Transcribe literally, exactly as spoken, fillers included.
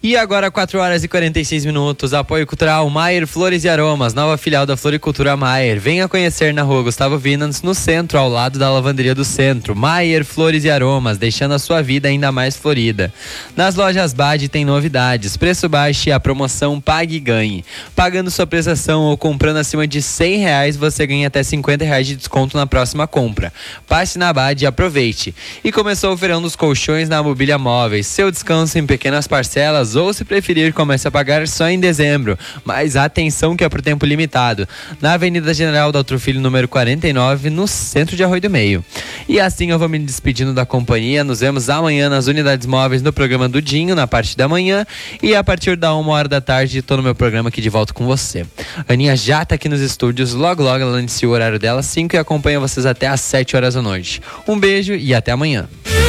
E agora, quatro horas e quarenta e seis minutos. Apoio Cultural Maier Flores e Aromas, nova filial da Floricultura Maier. Venha conhecer na rua Gustavo Vinans, no centro, ao lado da Lavanderia do Centro. Maier Flores e Aromas, deixando a sua vida ainda mais florida. Nas lojas Bad tem novidades, preço baixo e a promoção Pague e Ganhe. Pagando sua prestação ou comprando acima de cem reais, você ganha até cinquenta reais de desconto na próxima compra. Passe na Bad e aproveite. E começou o verão dos colchões na Mobília Móveis. Seu descanso em pequenas parcelas ou, se preferir, comece a pagar só em dezembro. Mas atenção que é por tempo limitado. Na Avenida General Daltro Filho, número quarenta e nove, no centro de Arroio do Meio. E assim eu vou me despedindo da companhia. Nos vemos amanhã nas unidades móveis no programa do Dinho, na parte da manhã. E a partir da uma hora da tarde, tô no meu programa aqui de volta com você. A Aninha já tá aqui nos estúdios. Logo, logo ela inicia o horário dela, cinco, e acompanha vocês até às sete horas da noite. Um beijo e até amanhã.